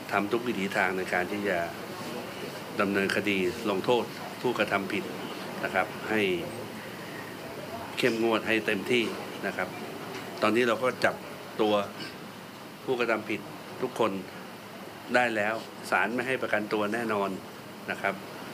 ทำทุกวิถีทางในการที่จะดำเนินคดีลงโทษผู้กระทำผิดนะครับให้เข้มงวดให้เต็มที่นะครับตอนนี้เราก็จับตัวผู้กระทำผิดทุกคนได้แล้วศาลไม่ให้ประกันตัวแน่นอนนะครับ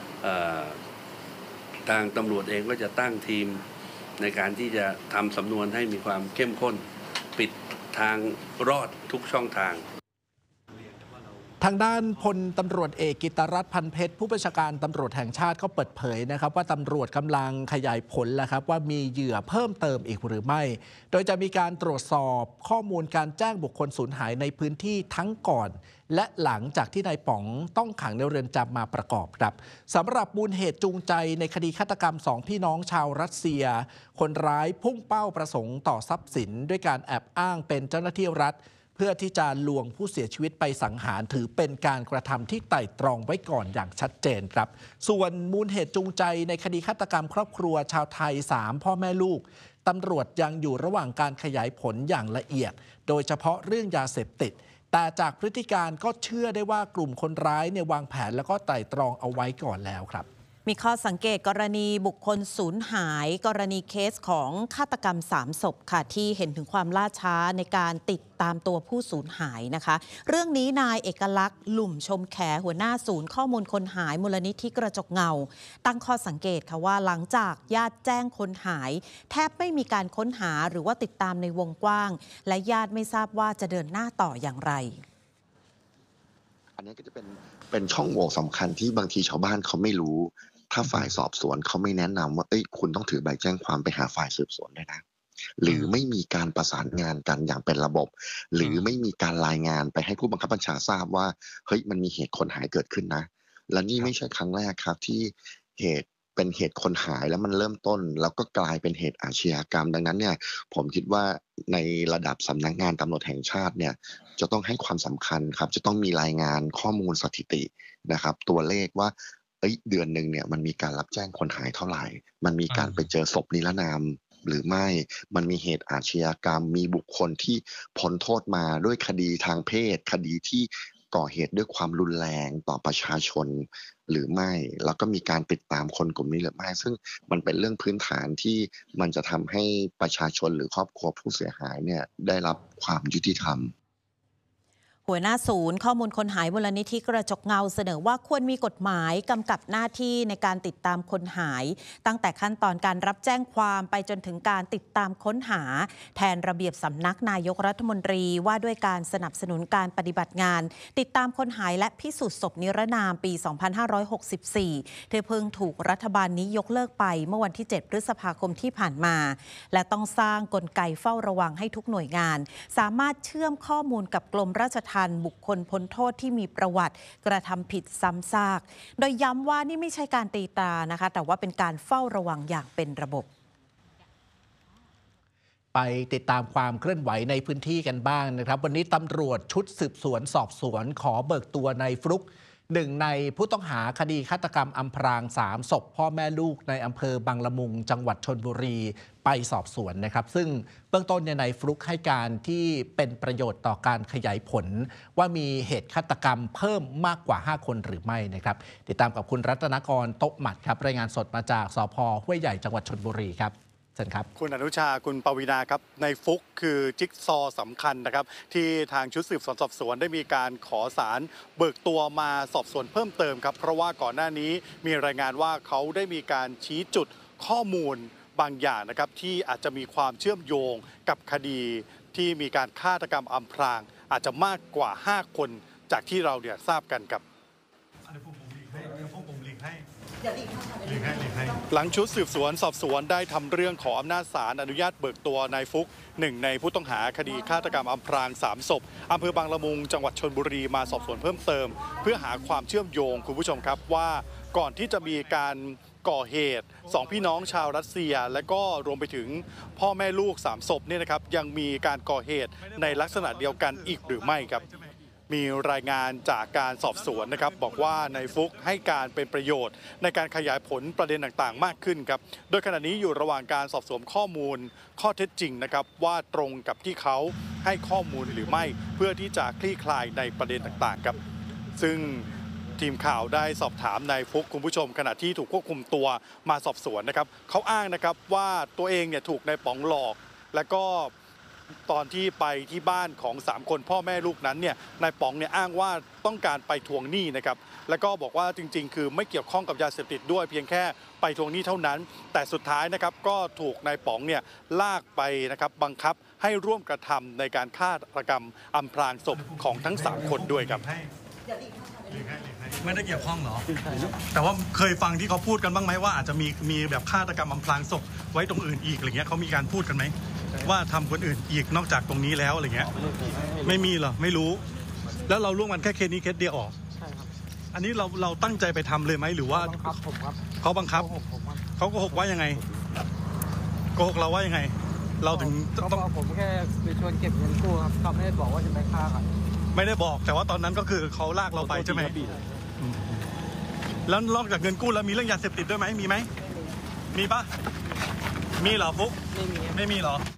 ทางตำรวจเองก็จะตั้งทีมในการที่จะทำสำนวนให้มีความเข้มข้นปิดทางรอดทุกช่องทางทางด้านพลตำรวจเอกกิตรัตน์พันเพชรผู้บัญชาการตำรวจแห่งชาติก็เปิดเผยนะครับว่าตำรวจกำลังขยายผลแล้วครับว่ามีเหยื่อเพิ่มเติมอีกหรือไม่โดยจะมีการตรวจสอบข้อมูลการแจ้งบุคคลสูญหายในพื้นที่ทั้งก่อนและหลังจากที่นายป๋องต้องขังในเรือนจำมาประกอบครับสำหรับมูลเหตุจูงใจในคดีฆาตกรรม2พี่น้องชาวรัสเซียคนร้ายพุ่งเป้าประสงค์ต่อทรัพย์สินด้วยการแอบอ้างเป็นเจ้าหน้าที่รัฐเพื่อที่จะลวงผู้เสียชีวิตไปสังหารถือเป็นการกระทำที่ไต่ตรองไว้ก่อนอย่างชัดเจนครับส่วนมูลเหตุจูงใจในคดีฆาตกรรมครอบครัวชาวไทย3พ่อแม่ลูกตำรวจยังอยู่ระหว่างการขยายผลอย่างละเอียดโดยเฉพาะเรื่องยาเสพติดแต่จากพฤติการก็เชื่อได้ว่ากลุ่มคนร้ายเนี่ยวางแผนแล้วก็ไต่ตรองเอาไว้ก่อนแล้วครับมีข้อสังเกตกรณีบุคคลสูญหายกรณีเคสของฆาตกรรม3ศพค่ะที่เห็นถึงความล่าช้าในการติดตามตัวผู้สูญหายนะคะเรื่องนี้นายเอกลักษณ์หลุ่มชมแขหัวหน้าศูนย์ข้อมูลคนหายมูลนิธิกระจกเงาตั้งข้อสังเกตค่ะว่าหลังจากญาติแจ้งคนหายแทบไม่มีการค้นหาหรือว่าติดตามในวงกว้างและญาติไม่ทราบว่าจะเดินหน้าต่ออย่างไรอันนี้ก็จะเป็นช่องโหว่สำคัญที่บางทีชาวบ้านเขาไม่รู้ถ้าฝ่ายสอบสวนเขาไม่แนะนำว่าคุณต้องถือใบแจ้งความไปหาฝ่ายสืบสวนด้วยนะหรือไม่มีการประสานงานกันอย่างเป็นระบบหรือไม่มีการรายงานไปให้ผู้บังคับบัญชาทราบว่าเฮ้ยมันมีเหตุคนหายเกิดขึ้นนะและนี่ไม่ใช่ครั้งแรกครับที่เป็นเหตุคนหายแล้วมันเริ่มต้นแล้วก็กลายเป็นเหตุอาชญากรรมดังนั้นเนี่ยผมคิดว่าในระดับสำนักงานตำรวจแห่งชาติเนี่ยจะต้องให้ความสำคัญครับจะต้องมีรายงานข้อมูลสถิตินะครับตัวเลขว่าเดือนหนึ่งเนี่ยมันมีการรับแจ้งคนหายเท่าไหร่มันมีการไปเจอศพนิรนามหรือไม่มันมีเหตุอาชญากรรมมีบุคคลที่พ้นโทษมาด้วยคดีทางเพศคดีที่ก่อเหตุด้วยความรุนแรงต่อประชาชนหรือไม่แล้วก็มีการติดตามคนกลุ่มนี้หรือไม่ซึ่งมันเป็นเรื่องพื้นฐานที่มันจะทำให้ประชาชนหรือครอบครัวผู้เสียหายเนี่ยได้รับความยุติธรรมหัวหน้าศูนย์ข้อมูลคนหายมูลนิธิกระจกเงาเสนอว่าควรมีกฎหมายกำกับหน้าที่ในการติดตามคนหายตั้งแต่ขั้นตอนการรับแจ้งความไปจนถึงการติดตามค้นหาแทนระเบียบสำนักนายกรัฐมนตรีว่าด้วยการสนับสนุนการปฏิบัติงานติดตามคนหายและพิสูจน์ศพนิรนามปี 2564 ที่เพิ่งถูกรัฐบาลนี้ยกเลิกไปเมื่อวันที่ 7 พฤษภาคมที่ผ่านมาและต้องสร้างกลไกเฝ้าระวังให้ทุกหน่วยงานสามารถเชื่อมข้อมูลกับกรมราชทัณฑ์บุคคลพ้นโทษที่มีประวัติกระทำผิดซ้ำซากโดยย้ำว่านี่ไม่ใช่การตีตรานะคะแต่ว่าเป็นการเฝ้าระวังอย่างเป็นระบบไปติดตามความเคลื่อนไหวในพื้นที่กันบ้างนะครับวันนี้ตำรวจชุดสืบสวนสอบสวนขอเบิกตัวในฟลุกหนึ่งในผู้ต้องหาคดีฆาตกรรมอำพราง3ศพพ่อแม่ลูกในอำเภอบางละมุงจังหวัดชลบุรีไปสอบสวนนะครับซึ่งเบื้องต้นในฟลุกให้การที่เป็นประโยชน์ต่อการขยายผลว่ามีเหตุฆาตกรรมเพิ่มมากกว่า5คนหรือไม่นะครับติดตามกับคุณรัตนกรโต๊ะหมัดครับรายงานสดมาจากสภ.ห้วยใหญ่จังหวัดชลบุรีครับคุณอนุชาคุณปวีณาครับในฟุกคือจิ๊กซอสำคัญนะครับที่ทางชุดสืบสวนสอบสวนได้มีการขอศาลเบิกตัวมาสอบสวนเพิ่มเติมครับเพราะว่าก่อนหน้านี้มีรายงานว่าเขาได้มีการชี้จุดข้อมูลบางอย่างนะครับที่อาจจะมีความเชื่อมโยงกับคดีที่มีการฆาตกรรมอำพรางอาจจะมากกว่า5คนจากที่เราทราบกันครับหลังชุดสืบสวนสอบสวนได้ทำเรื่องขออำนาจศาลอนุญาตเบิกตัวนายฟุกหนึ่งในผู้ต้องหาคดีฆาตกรรมอำพราง3ศพอำเภอบางละมุงจังหวัดชลบุรีมาสอบสวนเพิ่มเติมเพื่อหาความเชื่อมโยงคุณผู้ชมครับว่าก่อนที่จะมีการก่อเหตุ2พี่น้องชาวรัสเซียและก็รวมไปถึงพ่อแม่ลูก3ศพเนี่ยนะครับยังมีการก่อเหตุในลักษณะเดียวกันอีกหรือไม่ครับมีรายงานจากการสอบสวนนะครับบอกว่านายฟุกให้การเป็นประโยชน์ในการขยายผลประเด็นต่างๆมากขึ้นครับโดยขณะนี้อยู่ระหว่างการสอบสวนข้อมูลข้อเท็จจริงนะครับว่าตรงกับที่เขาให้ข้อมูลหรือไม่เพื่อที่จะคลี่คลายในประเด็นต่างๆครับซึ่งทีมข่าวได้สอบถามนายฟุกคุณผู้ชมขณะที่ถูกควบคุมตัวมาสอบสวนนะครับเขาอ้างนะครับว่าตัวเองเนี่ยถูกนายป๋องหลอกและก็ตอนที่ไปที่บ้านของ3คนพ่อแม่ลูกนั้นเนี่ยนายป๋องเนี่ยอ้างว่าต้องการไปทวงหนี้นะครับแล้วก็บอกว่าจริงๆคือไม่เกี่ยวข้องกับยาเสพติดด้วยเพียงแค่ไปทวงหนี้เท่านั้นแต่สุดท้ายนะครับก็ถูกนายป๋องเนี่ยลากไปนะครับบังคับให้ร่วมกระทำในการฆาตกรรมอำพรางศพของทั้ง3คนด้วยครับไม่ได้เกี่ยวข้องเหรอแต่ว่าเคยฟังที่เขาพูดกันบ้างไหมว่าอาจจะมีแบบฆาตกรรมอำพรางศพไว้ตรงอื่นอีกอะไรเงี้ยเขามีการพูดกันไหมว่าทำคนอื่นอีกนอกจากตรงนี้แล้วอะไรเงี้ยไม่มีเหรอไม่รู้แล้วเราร่วมกันแค่เคสนี้เคสเดียวออกใช่ครับอันนี้เราตั้งใจไปทำเลยไหมหรือว่าเขาบังคับเขาโกหกว่ายังไงโกหกเราว่ายังไงเราถึงต้องผมแค่ไปชวนเก็บเงินกู้ครับเขาไม่ได้บอกว่าจะไปฆ่าครับไม่ได้บอกแต่ว่าตอนนั้นก็คือเขาลากเราไปใช่ไหมแล้วนอกจากเงินกู้แล้วมีเรื่องยาเสพติดด้วยไหมมีไหมมีปะมีเหรอฟุ๊กไม่มีเหรอ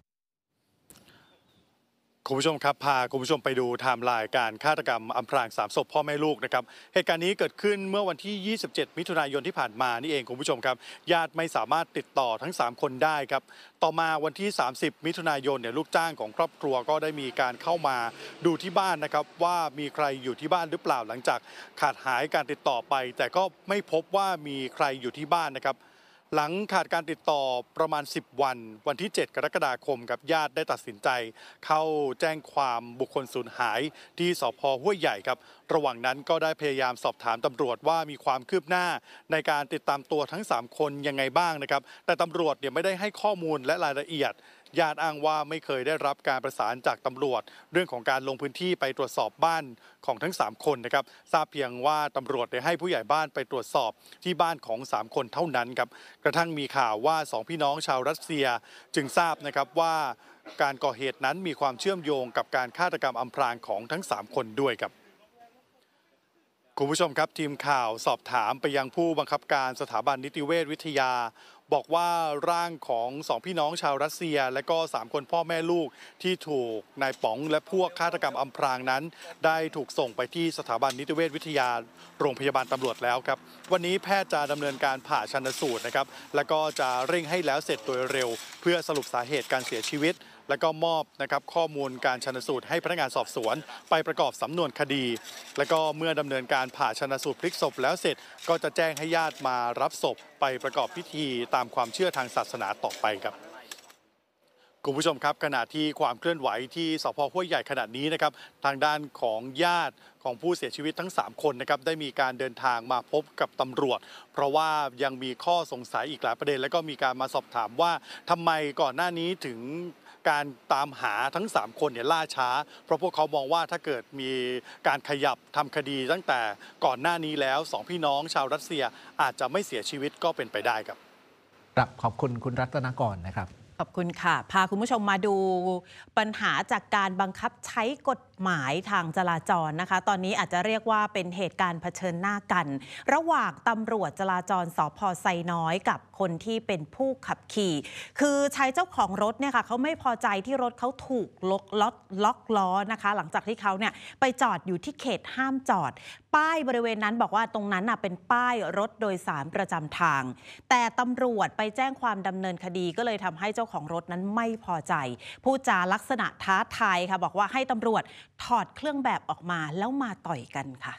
คุณผู้ชมครับพาคุณผู้ชมไปดูไทม์ไลน์การฆาตกรรมอำพราง3 ศพพ่อแม่ลูกนะครับเหตุการณ์นี้เกิดขึ้นเมื่อวันที่ 27 มิถุนายนที่ผ่านมานี่เองคุณผู้ชมครับญาติไม่สามารถติดต่อทั้ง3คนได้ครับต่อมาวันที่ 30 มิถุนายนเนี่ยลูกจ้างของครอบครัวก็ได้มีการเข้ามาดูที่บ้านนะครับว่ามีใครอยู่ที่บ้านหรือเปล่าหลังจากขาดหายการติดต่อไปแต่ก็ไม่พบว่ามีใครอยู่ที่บ้านนะครับหลังขาดการติดต่อประมาณ10 วันที่ 7 กรกฎาคมครับญาติได้ตัดสินใจเข้าแจ้งความบุคคลสูญหายที่สภ.ห้วยใหญ่ครับระหว่างนั้นก็ได้พยายามสอบถามตำรวจว่ามีความคืบหน้าในการติดตามตัวทั้ง3คนยังไงบ้างนะครับแต่ตำรวจเนี่ยไม่ได้ให้ข้อมูลและรายละเอียดญาติอ้างว่าไม่เคยได้รับการประสานจากตำรวจเรื่องของการลงพื้นที่ไปตรวจสอบบ้านของทั้ง3คนนะครับทราบเพียงว่าตำรวจได้ให้ผู้ใหญ่บ้านไปตรวจสอบที่บ้านของ3คนเท่านั้นครับกระทั่งมีข่าวว่า2พี่น้องชาวรัสเซียจึงทราบนะครับว่าการก่อเหตุนั้นมีความเชื่อมโยงกับการฆาตกรรมอำพรางของทั้ง3คนด้วยครับคุณผู้ชมครับทีมข่าวสอบถามไปยังผู้บังคับการสถาบันนิติเวชวิทยาบอกว่าร่างของ2พี่น้องชาวรัสเซียและก็3คนพ่อแม่ลูกที่ถูกนายป๋องและพวกฆาตกรรมอำพรางนั้นได้ถูกส่งไปที่สถาบันนิติเวชวิทยาโรงพยาบาลตำรวจแล้วครับวันนี้แพทย์จะดำเนินการผ่าชันสูตรนะครับแล้วก็จะเร่งให้แล้วเสร็จโดยเร็วเพื่อสรุปสาเหตุการเสียชีวิตและก็มอบนะครับข้อมูลการชันสูตรให้พนักงานสอบสวนไปประกอบสำนวนคดีและก็เมื่อดำเนินการผ่าชันสูตรพลิกศพแล้วเสร็จก็จะแจ้งให้ญาติมารับศพไปประกอบพิธีตามความเชื่อทางศาสนาต่อไปครับคุณผู้ชมครับขณะที่ความเคลื่อนไหวที่สภ.ห้วยใหญ่ขณะนี้นะครับทางด้านของญาติของผู้เสียชีวิตทั้ง3คนนะครับได้มีการเดินทางมาพบกับตำรวจเพราะว่ายังมีข้อสงสัยอีกหลายประเด็นและก็มีการมาสอบถามว่าทำไมก่อนหน้านี้ถึงการตามหาทั้ง3คนเนี่ยล่าช้าเพราะพวกเขามองว่าถ้าเกิดมีการขยับทำคดีตั้งแต่ก่อนหน้านี้แล้ว2พี่น้องชาวรัสเซียอาจจะไม่เสียชีวิตก็เป็นไปได้ครับขอบคุณคุณรัตนกรนะครับขอบคุณค่ะพาคุณผู้ชมมาดูปัญหาจากการบังคับใช้กฎหมายทางจราจรนะคะตอนนี้อาจจะเรียกว่าเป็นเหตุการณ์เผชิญหน้ากันระหว่างตำรวจจราจรสภ.ไซน้อยกับคนที่เป็นผู้ขับขี่คือชายเจ้าของรถเนี่ยค่ะเขาไม่พอใจที่รถเขาถูกล็อกล้อนะคะหลังจากที่เขาเนี่ยไปจอดอยู่ที่เขตห้ามจอดป้ายบริเวณนั้นบอกว่าตรงนั้นเป็นป้ายรถโดยสารประจำทางแต่ตำรวจไปแจ้งความดำเนินคดีก็เลยทำให้เจ้าของรถนั้นไม่พอใจพูดจาลักษณะท้าทายค่ะบอกว่าให้ตำรวจถอดเครื่องแบบออกมาแล้วมาต่อยกันค่ะ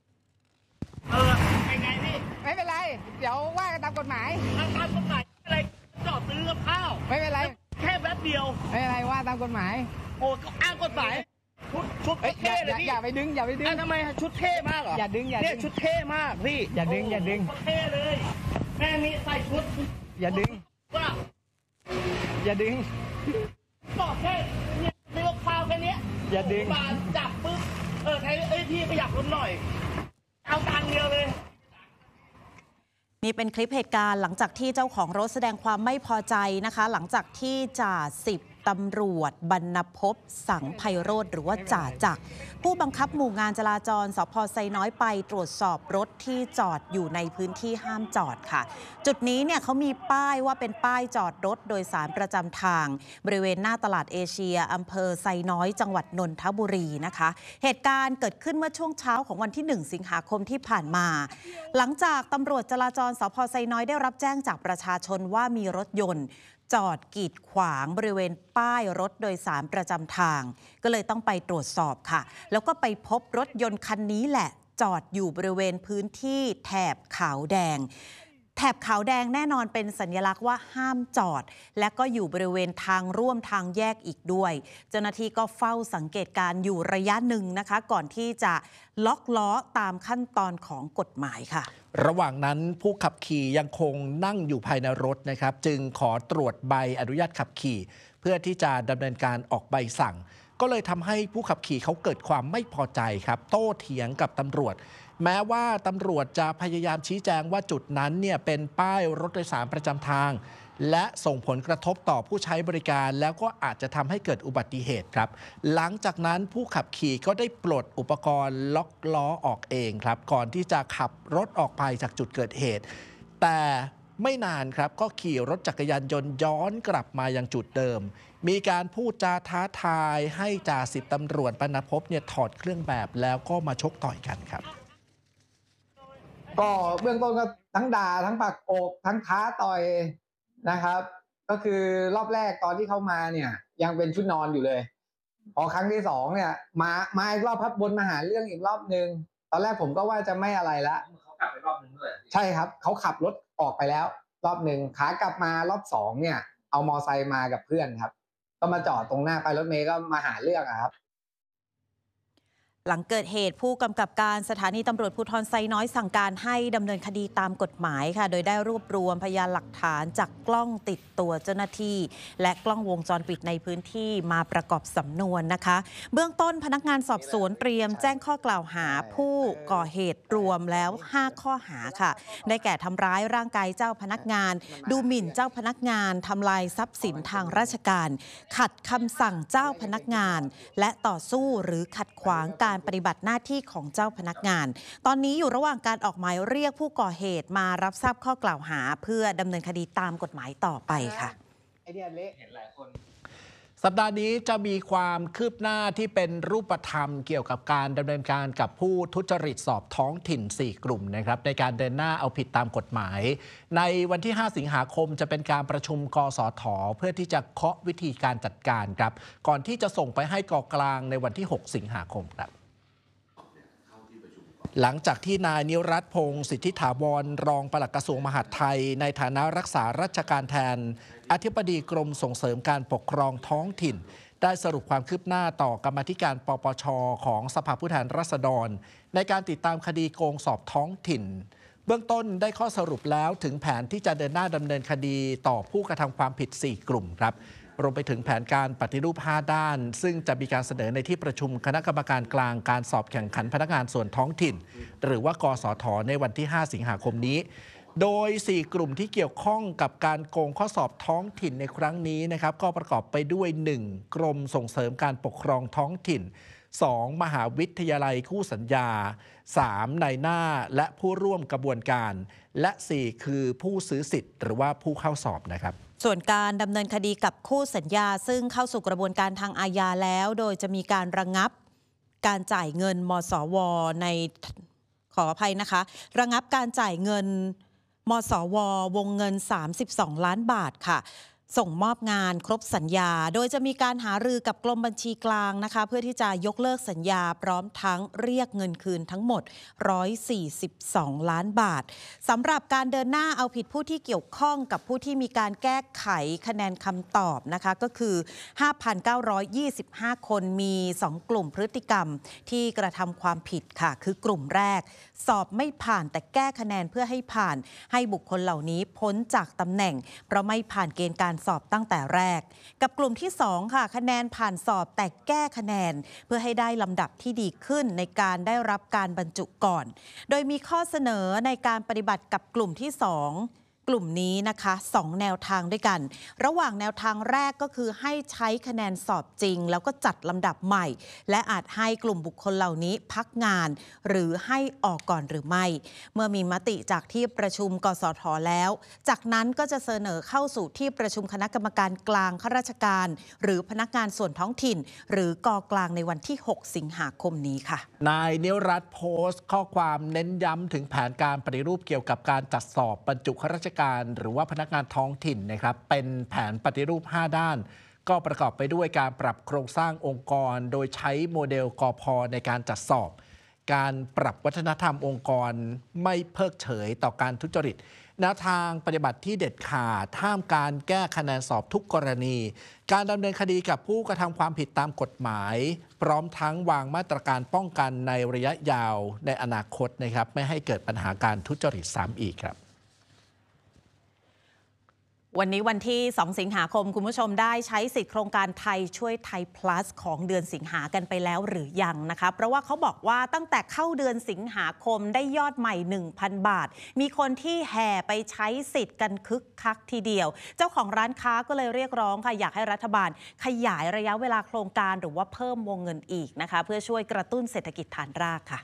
เป็นไงพี่ไม่เป็นไรเดี๋ยวว่ากันตามกฎหมายตามกฎหมายอะไรจอดซื้อกับข้าวไม่เป็นไรแค่แป๊บเดียวไม่เป็นไรว่าตามกฎหมายโอ้อ้างกฎหมายชุดเท่เลยพี่อย่าไปดึงทำไมชุดเท่มากเหรออย่าดึงเนี่ยชุดเท่มากพี่อย่าดึงเท่เลยแม่นี่ใส่ชุดอย่าดึงว่าอย่าดึงบอกแค่เนี่ยซื้อข้าวแค่นี้อย่าดึงมาจับปึ๊บใช้พี่ขยับรถหน่อยเอาตังค์เดียวเลยนี่เป็นคลิปเหตุการณ์หลังจากที่เจ้าของรถแสดงความไม่พอใจนะคะหลังจากที่จ่าสิบตำรวจบรรณภพสังไพโรจน์หรือว่าจ่าจักรผู้บังคับหมู่งานจราจรสภ.ไซน้อยไปตรวจสอบรถที่จอดอยู่ในพื้นที่ห้ามจอดค่ะจุดนี้เนี่ยเขามีป้ายว่าเป็นป้ายจอดรถโดยสารประจำทางบริเวณหน้าตลาดเอเชียอำเภอไซน้อยจังหวัดนนทบุรีนะคะเหตุการณ์เกิดขึ้นเมื่อช่วงเช้าของวันที่1 สิงหาคมที่ผ่านมาหลังจากตำรวจจราจรสภ.ไซน้อยได้รับแจ้งจากประชาชนว่ามีรถยนต์จอดกีดขวางบริเวณป้ายรถโดยสารประจำทางก็เลยต้องไปตรวจสอบค่ะแล้วก็ไปพบรถยนต์คันนี้แหละจอดอยู่บริเวณพื้นที่แถบขาวแดงแถบขาวแดงแน่นอนเป็นสัญลักษณ์ว่าห้ามจอดและก็อยู่บริเวณทางร่วมทางแยกอีกด้วยเจ้าหน้าที่ก็เฝ้าสังเกตการอยู่ระยะหนึ่งนะคะก่อนที่จะล็อกล้อตามขั้นตอนของกฎหมายค่ะระหว่างนั้นผู้ขับขี่ยังคงนั่งอยู่ภายในรถนะครับจึงขอตรวจใบอนุญาตขับขี่เพื่อที่จะดำเนินการออกใบสั่งก็เลยทำให้ผู้ขับขี่เขาเกิดความไม่พอใจครับโต้เถียงกับตำรวจแม้ว่าตำรวจจะพยายามชี้แจงว่าจุดนั้นเนี่ยเป็นป้ายรถโดยสารประจำทางและส่งผลกระทบต่อผู้ใช้บริการแล้วก็อาจจะทำให้เกิดอุบัติเหตุครับหลังจากนั้นผู้ขับขี่ก็ได้ปลดอุปกรณ์ล็อกล้อออกเองครับก่อนที่จะขับรถออกไปจากจุดเกิดเหตุแต่ไม่นานครับก็ขี่รถจักรยานยนต์ย้อนกลับมายังจุดเดิมมีการพูดจาท้าทายให้จ่าสิบตำรวจบรรณภพเนี่ยถอดเครื่องแบบแล้วก็มาชกต่อยกันครับก็เบื้องต้นก็ทั้งด่าทั้งปักอกทั้งท้าต่อยนะครับก็คือรอบแรกตอนที่เข้ามาเนี่ยยังเป็นชุดนอนอยู่เลยพอครั้งที่สองเนี่ยมาอีกรอบครับบนมาหาเรื่องอีกรอบนึงตอนแรกผมก็ว่าจะไม่อะไรละเขากลับไปรอบนึงด้วยใช่ครับเขาขับรถออกไปแล้วรอบนึงขากลับมารอบสองเนี่ยเอามอไซค์มากับเพื่อนครับก็มาจอดตรงหน้าป้ายรถเมล์ก็มาหาเรื่องครับหลังเกิดเหตุผู้กำกับการสถานีตำรวจภูธรไซน้อยสั่งการให้ดำเนินคดีตามกฎหมายค่ะโดยได้รวบรวมพยานหลักฐานจากกล้องติดตัวเจ้าหน้าที่และกล้องวงจรปิดในพื้นที่มาประกอบสำนวนนะคะเบื้องต้นพนักงานสอบสวนเตรียมแจ้งข้อกล่าวหาผู้ก่อเหตุรวมแล้ว5ข้อหาค่ะได้แก่ทำร้ายร่างกายเจ้าพนักงานดูหมิ่นเจ้าพนักงานทำลายทรัพย์สินทางราชการขัดคำสั่งเจ้าพนักงานและต่อสู้หรือขัดขวางการปฏิบัติหน้าที่ของเจ้าพนักงานตอนนี้อยู่ระหว่างการออกหมายเรียกผู้ก่อเหตุมารับทราบข้อกล่าวหาเพื่อดำเนินคดีตามกฎหมายต่อไปค่ะสัปดาห์นี้จะมีความคืบหน้าที่เป็นรูปธรรมเกี่ยวกับการดำเนินการกับผู้ทุจริตสอบท้องถิ่น4กลุ่มนะครับในการเดินหน้าเอาผิดตามกฎหมายในวันที่5สิงหาคมจะเป็นการประชุมกสท.เพื่อที่จะเคาะวิธีการจัดการครับก่อนที่จะส่งไปให้กกลางในวันที่6สิงหาคมครับหลังจากที่นายนิรัตน์พงศ์สิทธิถาวรรองปลัดกระทรวงมหาดไทยในฐานะรักษาราชการแทนอธิบดีกรมส่งเสริมการปกครองท้องถิ่นได้สรุปความคืบหน้าต่อกรรมาธิการปปช.ของสภาผู้แทนราษฎรในการติดตามคดีโกงสอบท้องถิ่นเบื้องต้นได้ข้อสรุปแล้วถึงแผนที่จะเดินหน้าดำเนินคดีต่อผู้กระทำความผิด4กลุ่มครับรวมไปถึงแผนการปฏิรูป5ด้านซึ่งจะมีการเสนอในที่ประชุมคณะกรรมการกลางการสอบแข่งขันพนักงานส่วนท้องถิ่นหรือว่ากสท.ในวันที่5สิงหาคมนี้โดย4กลุ่มที่เกี่ยวข้องกับการโกงข้อสอบท้องถิ่นในครั้งนี้นะครับก็ประกอบไปด้วย 1. กรมส่งเสริมการปกครองท้องถิ่น 2. มหาวิทยาลัยคู่สัญญา 3. นายหน้าและผู้ร่วมกระบวนการและ 4. คือผู้ซื้อสิทธิ์หรือว่าผู้เข้าสอบนะครับส่วนการดำเนินคดีกับคู่สัญญาซึ่งเข้าสู่กระบวนการทางอาญาแล้วโดยจะมีการระงับการจ่ายเงินมสวในขออภัยนะคะระงับการจ่ายเงินมสววงเงิน32ล้านบาทค่ะส่งมอบงานครบสัญญาโดยจะมีการหารือกับกรมบัญชีกลางนะคะเพื่อที่จะยกเลิกสัญญาพร้อมทั้งเรียกเงินคืนทั้งหมด142ล้านบาทสำหรับการเดินหน้าเอาผิดผู้ที่เกี่ยวข้องกับผู้ที่มีการแก้ไขคะแนนคำตอบนะคะก็คือ 5,925 คนมี2กลุ่มพฤติกรรมที่กระทำความผิดค่ะคือกลุ่มแรกสอบไม่ผ่านแต่แก้คะแนนเพื่อให้ผ่านให้บุคคลเหล่านี้พ้นจากตำแหน่งเพราะไม่ผ่านเกณฑ์การสอบตั้งแต่แรกกับกลุ่มที่2ค่ะคะแนนผ่านสอบแต่แก้คะแนนเพื่อให้ได้ลำดับที่ดีขึ้นในการได้รับการบรรจุก่อนโดยมีข้อเสนอในการปฏิบัติกับกลุ่มที่2 กลุ่มนี้นะคะ2แนวทางด้วยกันระหว่างแนวทางแรกก็คือให้ใช้คะแนนสอบจริงแล้วก็จัดลำดับใหม่และอาจให้กลุ่มบุคคลเหล่านี้พักงานหรือให้ออกก่อนหรือไม่เมื่อมีมติจากที่ประชุมกสท.แล้วจากนั้นก็จะเสนอเข้าสู่ที่ประชุมคณะกรรมการกลางข้าราชการหรือพนักงานส่วนท้องถิ่นหรือกกลางในวันที่6 สิงหาคมนี้ค่ะนายนิรัตน์โพสต์ข้อความเน้นย้ำถึงแผนการปฏิรูปเกี่ยวกับการจัดสอบบรรจุข้าราชการหรือว่าพนักงานท้องถิ่นนะครับเป็นแผนปฏิรูป5ด้านก็ประกอบไปด้วยการปรับโครงสร้างองค์กรโดยใช้โมเดลกพ.ในการจัดสอบการปรับวัฒนธรรมองค์กรไม่เพิกเฉยต่อการทุจริตแนวทางปฏิบัติที่เด็ดขาดห้ามการแก้คะแนนสอบทุกกรณีการดำเนินคดีกับผู้กระทำความผิดตามกฎหมายพร้อมทั้งวางมาตรการป้องกันในระยะยาวในอนาคตนะครับไม่ให้เกิดปัญหาการทุจริตซ้ำอีกครับวันนี้วันที่2 สิงหาคมคุณผู้ชมได้ใช้สิทธิโครงการไทยช่วยไทย plus ของเดือนสิงหากันไปแล้วหรือยังนะคะเพราะว่าเขาบอกว่าตั้งแต่เข้าเดือนสิงหาคมได้ยอดใหม่ 1,000 บาทมีคนที่แห่ไปใช้สิทธิ์กันคึกคักทีเดียวเจ้าของร้านค้าก็เลยเรียกร้องค่ะอยากให้รัฐบาลขยายระยะเวลาโครงการหรือว่าเพิ่มวงเงินอีกนะคะเพื่อช่วยกระตุ้นเศรษฐกิจฐานรากค่ะ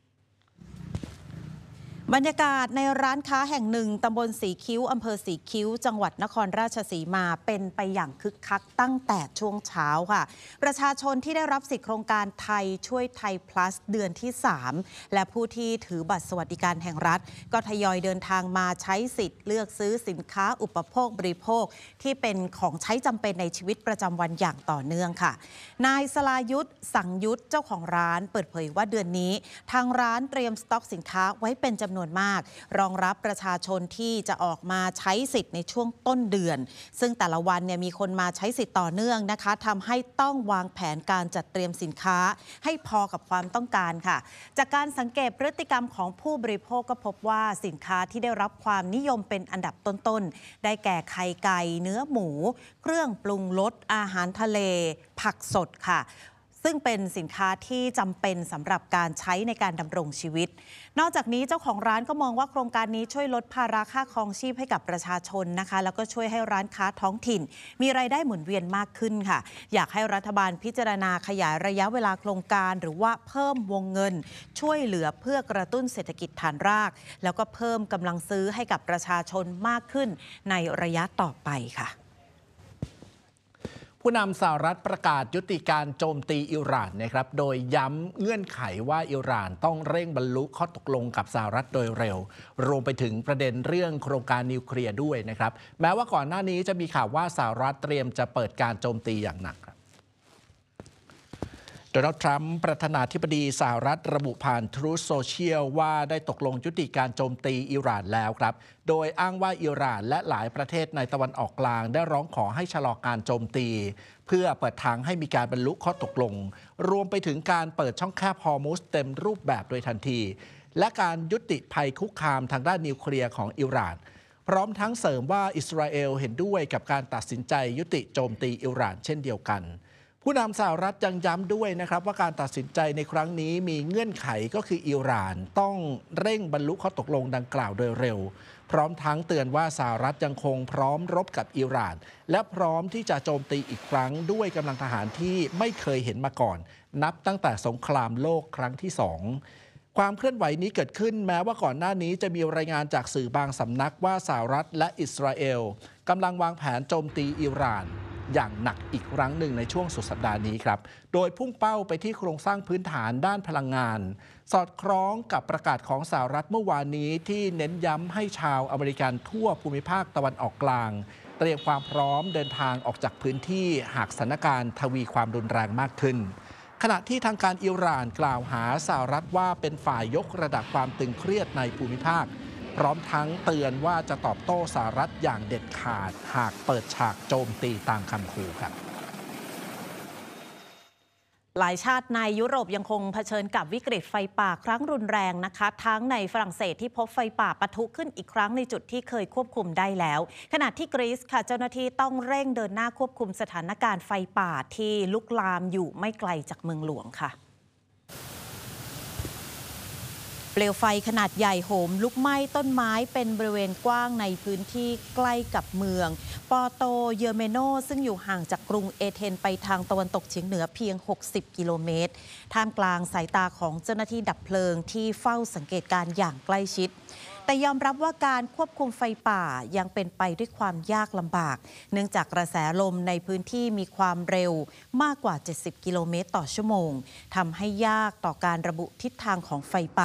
บรรยากาศในร้านค้าแห่งหนึ่งตำบลสีคิ้วอำเภอสีคิ้วจังหวัดนครราชสีมาเป็นไปอย่างคึกคักตั้งแต่ช่วงเช้าค่ะประชาชนที่ได้รับสิทธิโครงการไทยช่วยไทย plus เดือนที่3และผู้ที่ถือบัตรสวัสดิการแห่งรัฐก็ทยอยเดินทางมาใช้สิทธิ์เลือกซื้อสินค้าอุปโภคบริโภคที่เป็นของใช้จำเป็นในชีวิตประจำวันอย่างต่อเนื่องค่ะนายสลายุทธสังยุทธเจ้าของร้านเปิดเผยว่าเดือนนี้ทางร้านเตรียมสต็อกสินค้าไว้เป็นจำนวนมากรองรับประชาชนที่จะออกมาใช้สิทธิ์ในช่วงต้นเดือนซึ่งแต่ละวันเนี่ยมีคนมาใช้สิทธิ์ต่อเนื่องนะคะทำให้ต้องวางแผนการจัดเตรียมสินค้าให้พอกับความต้องการค่ะจากการสังเกตพฤติกรรมของผู้บริโภคก็พบว่าสินค้าที่ได้รับความนิยมเป็นอันดับต้นๆได้แก่ไข่ไก่เนื้อหมูเครื่องปรุงรสอาหารทะเลผักสดค่ะซึ่งเป็นสินค้าที่จำเป็นสำหรับการใช้ในการดำรงชีวิตนอกจากนี้เจ้าของร้านก็มองว่าโครงการนี้ช่วยลดภาระค่าครองชีพให้กับประชาชนนะคะแล้วก็ช่วยให้ร้านค้าท้องถิ่นมีรายได้หมุนเวียนมากขึ้นค่ะอยากให้รัฐบาลพิจารณาขยายระยะเวลาโครงการหรือว่าเพิ่มวงเงินช่วยเหลือเพื่อกระตุ้นเศรษฐกิจฐานรากแล้วก็เพิ่มกำลังซื้อให้กับประชาชนมากขึ้นในระยะต่อไปค่ะผู้นำสหรัฐประกาศยุติการโจมตีอิหร่านนะครับโดยย้ำเงื่อนไขว่าอิหร่านต้องเร่งบรรลุข้อตกลงกับสหรัฐโดยเร็วรวมไปถึงประเด็นเรื่องโครงการนิวเคลียร์ด้วยนะครับแม้ว่าก่อนหน้านี้จะมีข่าวว่าสหรัฐเตรียมจะเปิดการโจมตีอย่างหนักโดนัลด์ทรัมป์ประธานาธิบดีสหรัฐระบุผ่าน Truth Social ว่าได้ตกลงยุติการโจมตีอิหร่านแล้วครับโดยอ้างว่าอิหร่านและหลายประเทศในตะวันออกกลางได้ร้องขอให้ชะลอการโจมตีเพื่อเปิดทางให้มีการบรรลุข้อตกลงรวมไปถึงการเปิดช่องแคบฮอร์มุซเต็มรูปแบบโดยทันทีและการยุติภัยคุกคามทางด้านนิวเคลียร์ของอิหร่านพร้อมทั้งเสริมว่าอิสราเอลเห็นด้วยกับการตัดสินใจยุติโจมตีอิหร่านเช่นเดียวกันผู้นำสหรัฐยังย้ำด้วยนะครับว่าการตัดสินใจในครั้งนี้มีเงื่อนไขก็คืออิหร่านต้องเร่งบรรลุข้อตกลงดังกล่าวโดยเร็วพร้อมทั้งเตือนว่าสหรัฐยังคงพร้อมรบกับอิหร่านและพร้อมที่จะโจมตีอีกครั้งด้วยกำลังทหารที่ไม่เคยเห็นมาก่อนนับตั้งแต่สงครามโลกครั้งที่2ความเคลื่อนไหวนี้เกิดขึ้นแม้ว่าก่อนหน้านี้จะมีรายงานจากสื่อบางสำนักว่าสหรัฐและอิสราเอลกำลังวางแผนโจมตีอิหร่านอย่างหนักอีกครั้งหนึ่งในช่วงสุดสัปดาห์นี้ครับโดยพุ่งเป้าไปที่โครงสร้างพื้นฐานด้านพลังงานสอดคล้องกับประกาศของสหรัฐเมื่อวานนี้ที่เน้นย้ำให้ชาวอเมริกันทั่วภูมิภาคตะวันออกกลางเตรียมความพร้อมเดินทางออกจากพื้นที่หากสถานการณ์ทวีความรุนแรงมากขึ้นขณะที่ทางการอิหร่านกล่าวหาสหรัฐว่าเป็นฝ่ายยกระดับความตึงเครียดในภูมิภาคพร้อมทั้งเตือนว่าจะตอบโต้สหรัฐอย่างเด็ดขาดหากเปิดฉากโจมตีตามคำขู่ครับหลายชาติในยุโรปยังคงเผชิญกับวิกฤตไฟป่าครั้งรุนแรงนะคะทั้งในฝรั่งเศสที่พบไฟป่าปะทุขึ้นอีกครั้งในจุดที่เคยควบคุมได้แล้วขณะที่กรีซค่ะเจ้าหน้าที่ต้องเร่งเดินหน้าควบคุมสถานการณ์ไฟป่าที่ลุกลามอยู่ไม่ไกลจากเมืองหลวงค่ะลวไฟขนาดใหญ่โหมลุกไหม้ต้นไม้เป็นบริเวณกว้างในพื้นที่ใกล้กับเมืองปอโตเยเมโนซึ่งอยู่ห่างจากกรุงเอเธนไปทางตะวันตกเฉียงเหนือเพียง 60 กิโลเมตรท่ามกลางสายตาของเจ้าหน้าที่ดับเพลิงที่เฝ้าสังเกตการณ์อย่างใกล้ชิดแต่ยอมรับว่าการควบคุมไฟป่ายังเป็นไปด้วยความยากลำบากเนื่องจากกระแสลมในพื้นที่มีความเร็วมากกว่า 70 กิโลเมตรต่อชั่วโมงทำให้ยากต่อการระบุทิศทางของไฟป่า